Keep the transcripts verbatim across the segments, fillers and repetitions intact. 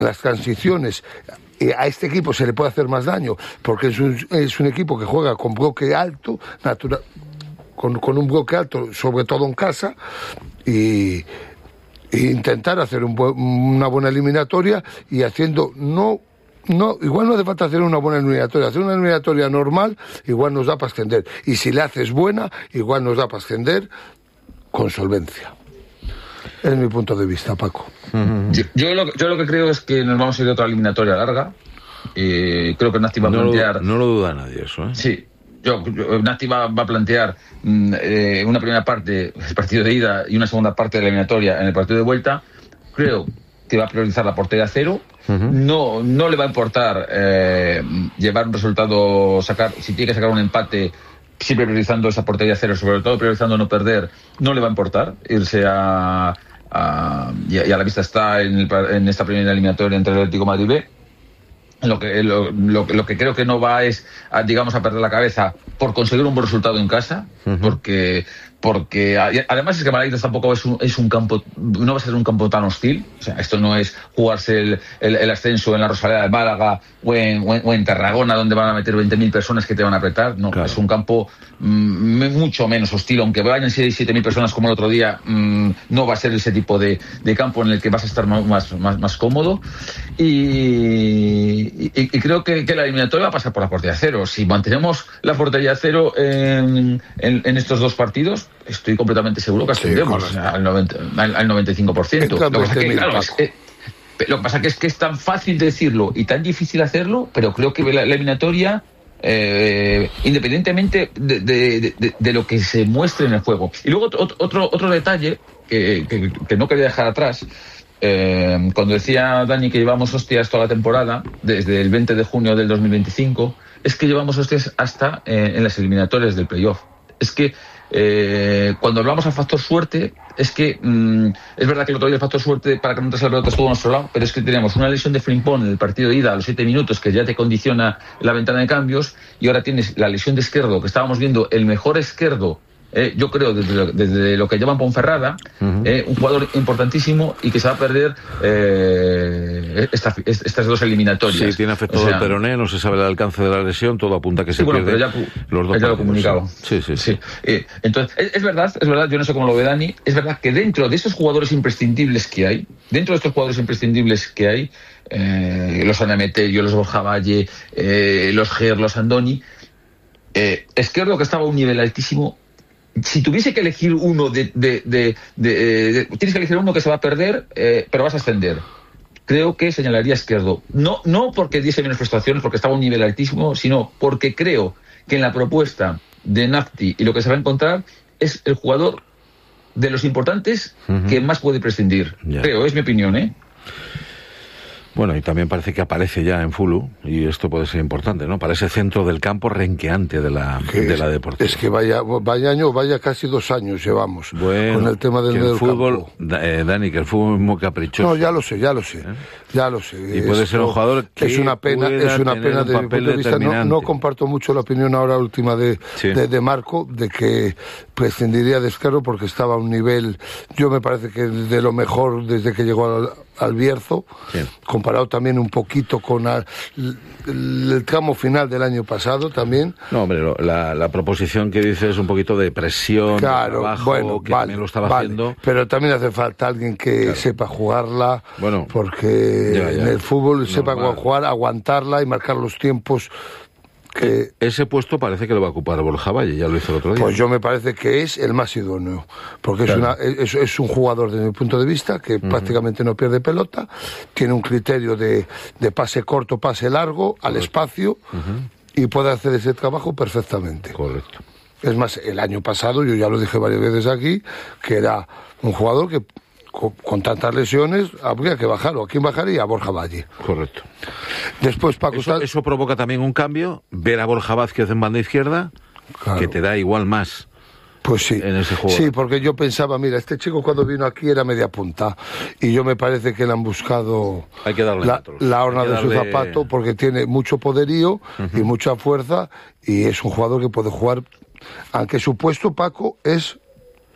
las transiciones a este equipo se le puede hacer más daño, porque es un, es un equipo que juega con bloque alto, natural, con, con un bloque alto, sobre todo en casa, y, y intentar hacer un buen, una buena eliminatoria y haciendo no no igual no hace falta hacer una buena eliminatoria, hacer una eliminatoria normal igual nos da para ascender, y si la haces buena igual nos da para ascender con solvencia. Es mi punto de vista, Paco. Yo, yo, lo, yo lo que creo es que nos vamos a ir a otra eliminatoria larga. Eh, creo que Nasti va a no plantear... Lo, no lo duda nadie eso, ¿eh? Sí, yo, yo, Nasti va, va a plantear eh, una primera parte, el partido de ida, y una segunda parte de la eliminatoria en el partido de vuelta. Creo que va a priorizar la portería cero. Uh-huh. No, no le va a importar eh, llevar un resultado, sacar, si tiene que sacar un empate, siempre priorizando esa portería cero, sobre todo priorizando no perder, no le va a importar irse a... a y, a, y a la vista está en, el, en esta primera eliminatoria entre el Atlético de Madrid B. Lo que, lo, lo, lo que creo que no va es, a, digamos, a perder la cabeza por conseguir un buen resultado en casa, uh-huh. porque porque además es que Malagüez tampoco es un, es un campo, no va a ser un campo tan hostil. O sea, esto no es jugarse el, el, el ascenso en la Rosaleda de Málaga o en, o en, o en Tarragona, donde van a meter veinte mil personas que te van a apretar. No, claro. Es un campo mmm, mucho menos hostil, aunque vayan siete mil personas como el otro día, mmm, no va a ser ese tipo de, de campo en el que vas a estar más, más, más cómodo. Y, y, y creo que, que la eliminatoria va a pasar por la portería cero. Si mantenemos la portería cero en, en, en estos dos partidos, estoy completamente seguro que ascendemos, sí, al, noventa, al, al noventa y cinco por ciento. Lo que pasa que, claro, es que, lo que pasa que es que es tan fácil decirlo y tan difícil hacerlo, pero creo que la, la eliminatoria, eh, independientemente de, de, de, de lo que se muestre en el juego. Y luego otro otro, otro detalle que, que, que no quería dejar atrás. Eh, cuando decía Dani que llevamos hostias toda la temporada, desde el veinte de junio del dos mil veinticinco, es que llevamos hostias hasta eh, en las eliminatorias del playoff. Es que eh, cuando hablamos al factor suerte, es que mmm, es verdad que el otro día el factor suerte para que no te salga la pelota estuvo a nuestro lado, pero es que teníamos una lesión de Frimpong en el partido de ida a los siete minutos que ya te condiciona la ventana de cambios, y ahora tienes la lesión de Esquerdo, que estábamos viendo el mejor Esquerdo, Eh, yo creo desde lo, desde lo que llaman Ponferrada, uh-huh. eh, un jugador importantísimo y que se va a perder eh, esta, estas dos eliminatorias. Sí, tiene afectado o sea, el peroné, no se sabe el alcance de la lesión, todo apunta que se sí, bueno, pierde pero ya, los dos ya lo comunicado. Sí, sí, sí. sí. Eh, entonces, es, es verdad, es verdad, yo no sé cómo lo ve Dani, es verdad que dentro de estos jugadores imprescindibles que hay, dentro de estos jugadores imprescindibles que hay, eh, los Anameterio, los Borja Valle, eh, los Ger, los Andoni, eh, Esquerdo, que estaba a un nivel altísimo. Si tuviese que elegir uno de, de, de, de, de tienes que elegir uno que se va a perder, eh, pero vas a ascender. Creo que señalaría Esquerdo. No, no porque diese menos prestaciones, porque estaba a un nivel altísimo, sino porque creo que en la propuesta de Nafti y lo que se va a encontrar es el jugador de los importantes uh-huh. que más puede prescindir. Yeah. Creo, es mi opinión, ¿eh? Bueno, y también parece que aparece ya en Fulu, y esto puede ser importante, ¿no? Para ese centro del campo renqueante de la, de la Deportiva. Es que vaya, vaya año, vaya casi dos años llevamos bueno, con el tema del, que el del fútbol, campo. Eh, Dani, que el fútbol es muy caprichoso. No, ya lo sé, ya lo sé, ¿eh? ya lo sé. Y puede ser un jugador que es una pena, es una pena de mi punto de vista. No, no comparto mucho la opinión ahora última de, sí. de, de Marco, de que prescindiría de Esquerdo porque estaba a un nivel, yo me parece que de lo mejor desde que llegó al, al Bierzo, sí. comparado también un poquito con el, el tramo final del año pasado también. No, hombre, la, la proposición que dice es un poquito de presión, claro, de trabajo, bueno, que vale, también lo estaba vale, haciendo. Pero también hace falta alguien que claro. sepa jugarla, bueno, porque ya, ya. en el fútbol normal. Sepa jugar, aguantarla y marcar los tiempos. Que ese puesto parece que lo va a ocupar Borja Valle, ya lo hizo el otro día. Pues yo me parece que es el más idóneo, porque claro. es, una, es, es un jugador desde mi punto de vista que uh-huh. prácticamente no pierde pelota, tiene un criterio de, de pase corto, pase largo, al Correcto. espacio uh-huh. y puede hacer ese trabajo perfectamente. Correcto. Es más, el año pasado, yo ya lo dije varias veces aquí, que era un jugador que Con, con tantas lesiones habría que bajarlo. ¿A quién bajaría? A Borja Valle. Correcto. Después, Paco, eso, tal... eso provoca también un cambio, ver a Borja Vázquez en banda izquierda, claro. que te da igual más. Pues sí, en ese juego. Sí, porque yo pensaba, mira, este chico cuando vino aquí era media punta y yo me parece que le han buscado Hay que darle la, la horna de darle... su zapato porque tiene mucho poderío uh-huh. y mucha fuerza y es un jugador que puede jugar, aunque su puesto, Paco, es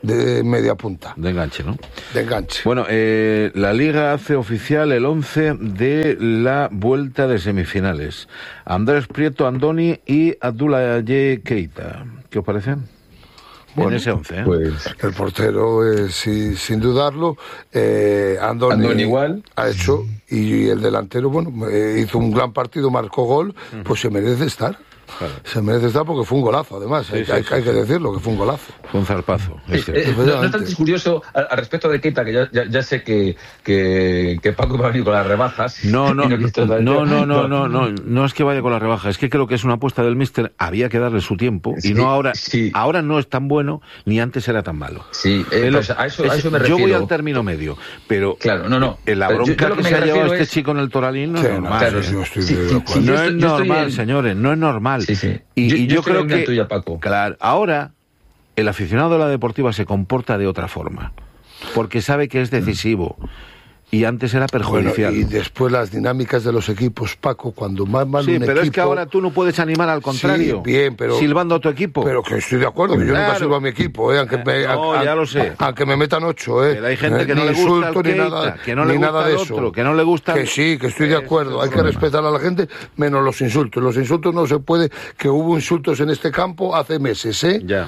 de media punta. De enganche, ¿no? De enganche. Bueno, eh, la Liga hace oficial el once de la vuelta de semifinales. Andrés Prieto, Andoni y Abdoulaye Keita. ¿Qué os parecen? Bueno, en ese once, ¿eh? Pues el portero, eh, sí, sin dudarlo, eh, Andoni, Andoni igual ha hecho, y el delantero, bueno, eh, hizo un gran partido, marcó gol, uh-huh. pues se merece estar. Claro. Se merece estar porque fue un golazo, además, sí, hay, sí, hay, sí, hay que sí. decirlo, que fue un golazo. Fue un zarpazo. Sí, eh, no, no es tan curioso al, al respecto de Keita, que ya, ya, ya sé que, que, que Paco va a venir con las rebajas. No, no, no, no, no, no, no, no, no es que vaya con las rebajas, es que creo que es una apuesta del míster, había que darle su tiempo, sí, y no ahora, sí. ahora no es tan bueno, ni antes era tan malo. Sí, eh, pues a, eso, a eso me refiero. Yo voy al término medio, pero claro, no, no. la bronca yo, yo que, que se ha llevado este es... chico en el Toralín no sí, es normal. Claro, sí, sí, sí, sí, no es normal, señores, no es normal. Sí, sí. Y, yo, y yo, yo creo que, tuya, Paco. Claro, ahora el aficionado de la Deportiva se comporta de otra forma, porque sabe que es decisivo. Y antes era perjudicial. Bueno, y después las dinámicas de los equipos, Paco, cuando más mal sí, un pero equipo... es que ahora tú no puedes animar al contrario. Sí, bien, pero... silbando a tu equipo. Pero que estoy de acuerdo, que yo claro. nunca sirvo a mi equipo, ¿eh? Aunque me, no, a, ya lo sé. Aunque me metan ocho, ¿eh? Pero hay gente que ni no le gusta insulto, el ni nada, que no le ni gusta nada de el eso. Otro, que no le gusta... Que sí, que estoy de acuerdo. Hay que respetar a la gente, menos los insultos. Los insultos no se puede... Que hubo insultos en este campo hace meses, ¿eh? Ya.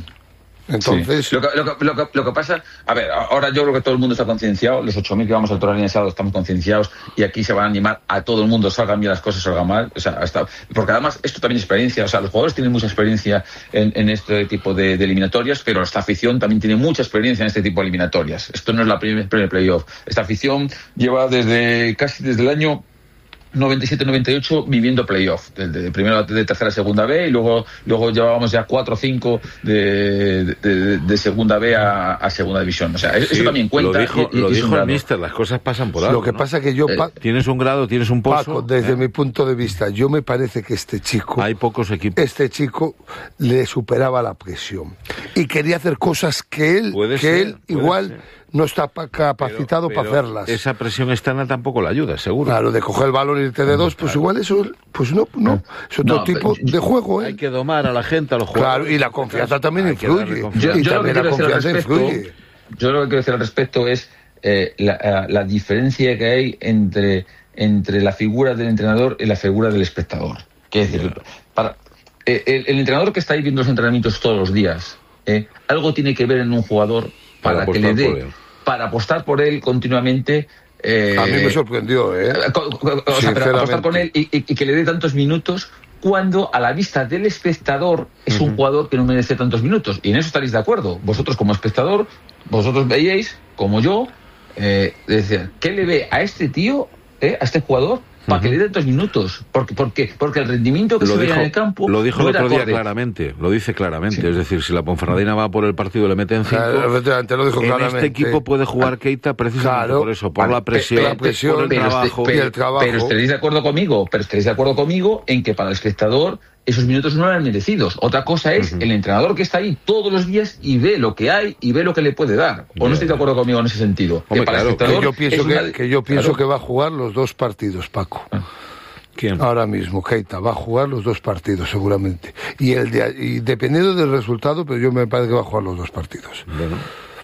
Entonces... Sí. Lo, que, lo, que, lo, que, lo que pasa, a ver, ahora yo creo que todo el mundo está concienciado, los ocho mil que vamos al Toralín el sábado estamos concienciados y aquí se van a animar a todo el mundo, salgan bien las cosas, salgan mal, o sea, hasta, porque además esto también es experiencia, o sea, los jugadores tienen mucha experiencia en, en este tipo de, de eliminatorias, pero esta afición también tiene mucha experiencia en este tipo de eliminatorias. Esto no es la primer, primer playoff. Esta afición lleva desde casi desde el año noventa y siete noventa y ocho viviendo playoff, de, de, primero de tercera a segunda B y luego luego llevábamos ya cuatro o cinco de, de, de, de segunda B a, a segunda división, o sea, sí, eso también cuenta. Lo dijo, y, y, lo y dijo el míster, las cosas pasan por algo. Lo que ¿no? pasa que yo... Eh, tienes un grado, tienes un pozo. Paco, desde ¿eh? mi punto de vista, yo me parece que este chico... Hay pocos equipos. Este chico le superaba la presión y quería hacer cosas que él, que ser, él igual... Ser. No está capacitado pero, pero para hacerlas. Esa presión externa tampoco le ayuda, seguro. Claro, de coger el balón y irte de dos, pues claro. igual eso, pues no, no, es otro no, tipo pero, de juego, ¿eh? Hay que domar a la gente, a los jugadores. Claro, y la confianza también influye. Yo, y yo también la confianza influye. Yo lo que quiero decir al respecto es eh, la, la diferencia que hay entre, entre la figura del entrenador y la figura del espectador. Quiero decir, claro. para, eh, el, el entrenador que está ahí viendo los entrenamientos todos los días, eh, algo tiene que ver en un jugador para, para que le dé, para apostar por él continuamente. Eh, a mí me sorprendió, ¿eh? O sea, para apostar con él y, y, y que le dé tantos minutos cuando a la vista del espectador es uh-huh. un jugador que no merece tantos minutos. Y en eso estaréis de acuerdo. Vosotros como espectador, vosotros veíais, como yo, eh, decía, ¿qué le ve a este tío, eh, a este jugador? Para uh-huh. que le dé tantos minutos, porque porque porque el rendimiento que lo se dijo, ve en el campo lo dijo no el otro día acorde. claramente, lo dice claramente, sí. Es decir, si la Ponferradina va por el partido le meten cinco, claro, efectivamente, lo dijo en claramente. este equipo puede jugar Keita precisamente claro. por eso, por vale, la presión, la presión por el pero trabajo este, pero, y el trabajo. Pero estaréis de acuerdo conmigo, pero estaréis de acuerdo conmigo en que para el espectador esos minutos no eran merecidos. Otra cosa es uh-huh. el entrenador que está ahí todos los días y ve lo que hay y ve lo que le puede dar. ¿O no estáis de acuerdo conmigo en ese sentido? Hombre, que para claro, el espectador que yo pienso, que, una... que, yo pienso claro. que va a jugar los dos partidos, Paco. Ah. ¿Quién? Ahora mismo, Keita va a jugar los dos partidos seguramente. Y el de, y dependiendo del resultado, pero yo me parece que va a jugar los dos partidos. Bueno.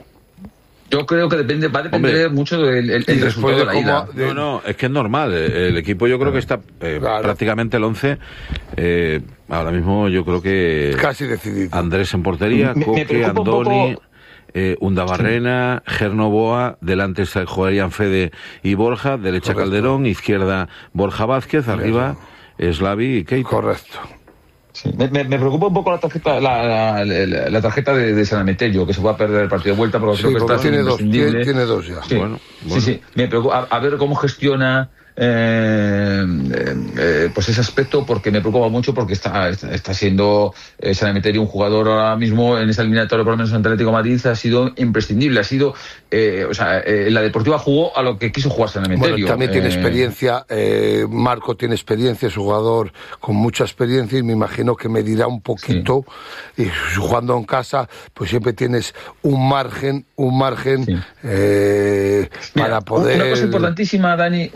Yo creo que depende, va a depender Hombre, mucho del el, el resultado de, de la ida. De... No, no, es que es normal. El equipo yo creo que está eh, claro. prácticamente el once. Eh, ahora mismo yo creo que... Casi decidido. Andrés en portería, me, Coque, me Andoni... Eh, Undabarrena, sí. Gernoboa, delante jugarían Fede y Borja, derecha Correcto. Calderón, izquierda Borja Vázquez, arriba Slavi y Keita. Correcto. Sí. Me, me, me preocupa un poco la tarjeta la, la, la, la tarjeta de, de San Emeterio, que se va a perder el partido de vuelta porque sí, creo que está tiene dos, tiene, tiene dos ya. Sí, bueno, bueno. sí, sí. Me preocupa, a, a ver cómo gestiona Eh, eh, pues ese aspecto, porque me preocupa mucho, porque está, está, está siendo eh, San Emeterio un jugador ahora mismo en esta eliminatoria, por lo menos en Atlético de Madrid, ha sido imprescindible, ha sido eh, o sea, eh, la Deportiva jugó a lo que quiso jugar San Emeterio. Bueno, también tiene eh... experiencia, eh, Marco tiene experiencia, es un jugador con mucha experiencia y me imagino que medirá un poquito, sí. Y jugando en casa pues siempre tienes un margen, un margen sí. eh, Mira, para poder... Una cosa importantísima, Dani, una cosa importante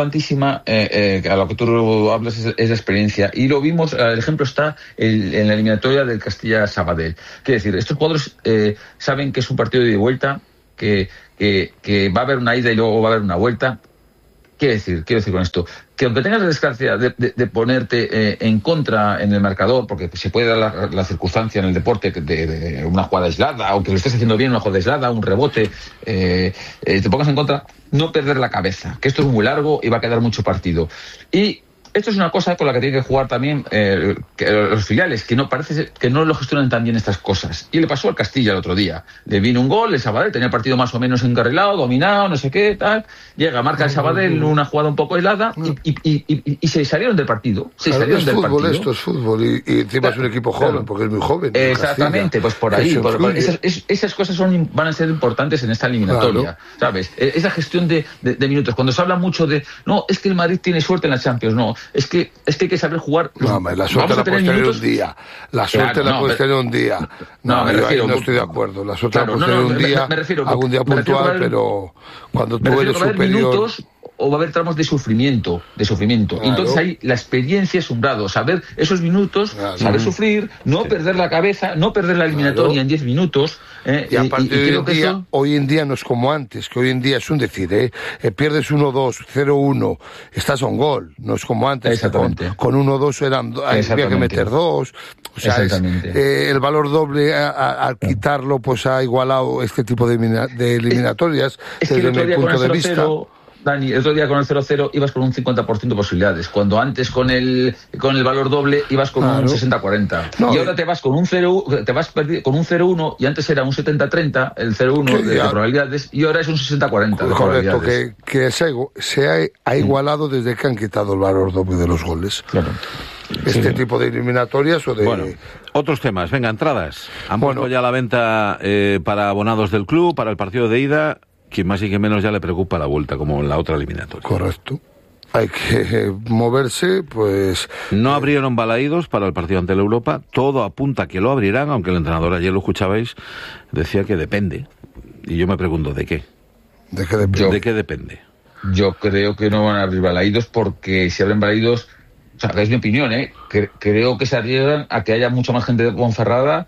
importantísima, eh, eh, a lo que tú hablas, es, es la experiencia. Y lo vimos, el ejemplo está en, en la eliminatoria del Castilla-Sabadell. Quiere decir, estos jugadores eh, saben que es un partido de ida y vuelta, que, que, que va a haber una ida y luego va a haber una vuelta. Quiero decir, quiero decir con esto, que aunque tengas la desgracia de, de, de ponerte eh, en contra en el marcador, porque se puede dar la, la circunstancia en el deporte de, de una jugada aislada, aunque lo estés haciendo bien, una jugada aislada, un rebote, eh, eh, te pongas en contra, no perder la cabeza, que esto es muy largo y va a quedar mucho partido. Y esto es una cosa con la que tienen que jugar también eh, que los filiales, que no parece que no lo gestionan tan bien estas cosas. Y le pasó al Castilla el otro día. Le vino un gol, el Sabadell tenía el partido más o menos encarrilado, dominado, no sé qué, tal. Llega, marca el Sabadell una jugada un poco aislada y, y, y, y, y se salieron del partido. Se claro, salieron es del fútbol, partido. esto es fútbol. Y, y encima claro, es un equipo joven, claro, porque es muy joven. Exactamente, pues por ahí. Por, por, esas, es, esas cosas son, van a ser importantes en esta eliminatoria. Claro. ¿Sabes? Esa gestión de, de, de minutos. Cuando se habla mucho de, no, es que el Madrid tiene suerte en la Champions. No, es que, es que hay que saber jugar. No, me, la suerte la puedes tener un día. La suerte claro, la no, puedes tener un día. No, no me yo refiero, ahí no estoy de acuerdo. La suerte claro, la puedes no, tener no, un día, me, me refiero, algún día puntual, haber, pero cuando tú eres superior... Minutos, o va a haber tramos de sufrimiento, de sufrimiento. Claro. Entonces ahí la experiencia es un grado, saber esos minutos, claro, saber sufrir, no sí. perder la cabeza, no perder la eliminatoria claro. en diez minutos. Eh, y aparte y, y hoy, creo en que día, eso... hoy en día no es como antes, que hoy en día es un decir, ¿eh? eh pierdes uno dos, cero uno, estás a un gol, no es como antes, que con, con uno dos eran, había que meter dos, o sea, es, eh, el valor doble a, a, al quitarlo pues ha igualado este tipo de, de eliminatorias es, es desde que mi punto de vista. Cero, Dani, el otro día con el cero cero ibas con un cincuenta por ciento de posibilidades, cuando antes con el con el valor doble ibas con claro. un sesenta cuarenta. No, y ahora te vas con un cero, te vas con un cero uno y antes era un setenta treinta, el cero uno de, de probabilidades, y ahora es un sesenta cuarenta de correcto, probabilidades. que, que se, se ha, ha igualado desde que han quitado el valor doble de los goles. Claro. Este sí. tipo de eliminatorias o de... Bueno, otros temas, venga, entradas. Han bueno. puesto ya la venta eh, para abonados del club, para el partido de ida... Quien más y que menos ya le preocupa la vuelta, como en la otra eliminatoria. Correcto. Hay que moverse, pues... No abrieron Balaídos para el partido ante la Europa. Todo apunta a que lo abrirán, aunque el entrenador, ayer lo escuchabais, decía que depende. Y yo me pregunto, ¿de qué? ¿De qué depende? Yo, ¿De qué depende? Yo creo que no van a abrir Balaídos porque si abren Balaídos... O sea, es mi opinión, ¿eh? Que, creo que se arriesgan a que haya mucha más gente de Ponferrada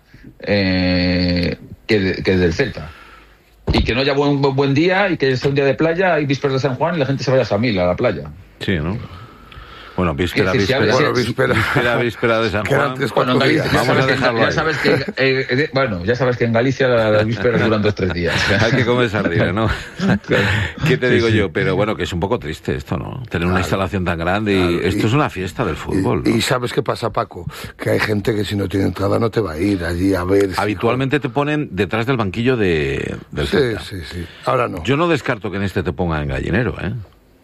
eh, que, de, que del Celta. Y que no haya buen, buen, buen día y que sea un día de playa y vísperas de San Juan y la gente se vaya a Samil, a la playa. Sí, ¿no? Bueno, víspera, si víspera, si bueno, víspera, víspera, víspera de San Juan. Bueno, en Galicia, ya sabes, que, ya sabes que, eh, eh, bueno, ya sabes que en Galicia las vísperas duran dos tres días. Hay que comer sardina, ¿no? ¿Qué te digo sí, sí. yo? Pero bueno, que es un poco triste esto, ¿no? Tener claro, una instalación tan grande y claro, esto y, es una fiesta del fútbol. Y, ¿no? y sabes qué pasa, Paco, que hay gente que si no tiene entrada no te va a ir allí a ver. Habitualmente si... te ponen detrás del banquillo de del Sí, Celta. sí, sí. Ahora no. Yo no descarto que en este te pongan en Gallinero, ¿eh?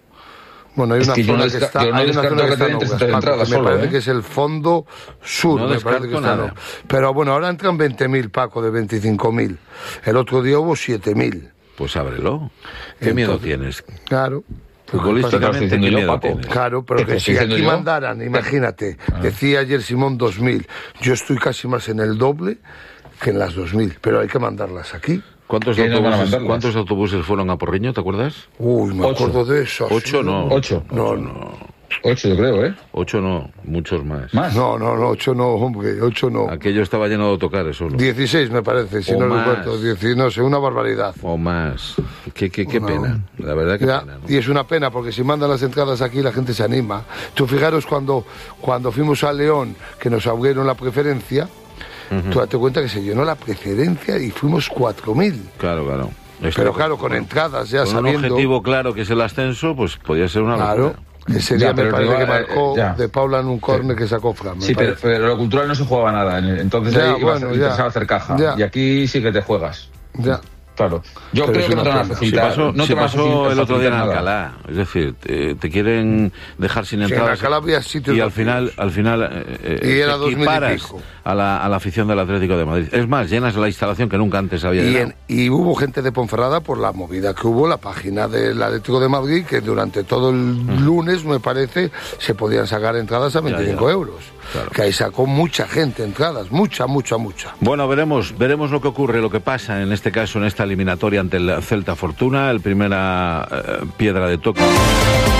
Bueno, hay es una que zona no que desca- está, yo no hay una zona que está en Obras, Paco, entrada que solo, me parece ¿eh? que es el fondo sur, no me parece que está, no. Pero bueno, ahora entran veinte mil, Paco, de veinticinco mil. El otro día hubo siete mil. Pues ábrelo. ¿Qué Entonces, miedo tienes? Claro. Futbolísticamente, ¿qué miedo yo, tienes? Claro, pero que si aquí yo? mandaran, imagínate, ah. decía ayer Simón dos mil, yo estoy casi más en el doble que en las dos mil, pero hay que mandarlas aquí. ¿Cuántos autobuses, ¿Cuántos autobuses fueron a Porriño, te acuerdas? Uy, me Ocho. acuerdo de eso. Ocho no. Ocho. No, no. Ocho, yo creo, ¿eh? Ocho no, muchos más. ¿Más? No, no, no, ocho no, hombre, ocho no. Aquello estaba lleno de autocares solo. Dieciséis me parece, si o no más. recuerdo. Dieci, no sé, una barbaridad. O más. Qué, qué, qué no. pena, la verdad que ya, pena, ¿no? Y es una pena, porque si mandan las entradas aquí la gente se anima. Tú fijaros cuando, cuando fuimos a León, que nos abrieron la preferencia, uh-huh. tú date cuenta que se llenó la preferencia y fuimos cuatro mil. Claro, claro. Esto Pero claro, con, con entradas ya con sabiendo... un objetivo claro que es el ascenso, pues podía ser una Claro. locura. Ese día ya, me parece que marcó eh, de Paula en un córner sí. que sacó Fran. Sí, pero, pero lo cultural no se jugaba nada. Entonces ya, ahí ibas, bueno, ibas a hacer caja. Ya. Y aquí sí que te juegas. Ya. Claro. Yo pero creo que no te van a facilitar. Si pasó, no si te pasó el otro día en nada. Alcalá. Es decir, te, te quieren dejar sin entradas. Sí, en Alcalá había sitios y al final, al final eh, y era te equiparas a la, a la afición del Atlético de Madrid. Es más, llenas la instalación que nunca antes había y llenado. En, y hubo gente de Ponferrada por la movida que hubo, la página del Atlético de Madrid, que durante todo el uh-huh. lunes, me parece, se podían sacar entradas a veinticinco ya, ya. euros. Claro. Que ahí sacó mucha gente entradas, mucha, mucha, mucha. Bueno, veremos, veremos lo que ocurre, lo que pasa en este caso, en esta eliminatoria ante el Celta Fortuna, el primera eh, piedra de toque.